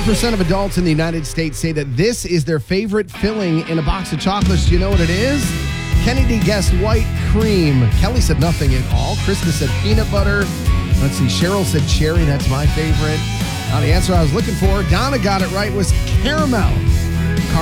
85% of adults in the United States say that this is their favorite filling in a box of chocolates. Do you know what it is? Kennedy guessed white cream. Kelly said nothing at all. Krista said peanut butter. Let's see. Cheryl said cherry. That's my favorite. Now, the answer I was looking for, Donna got it right, was caramel.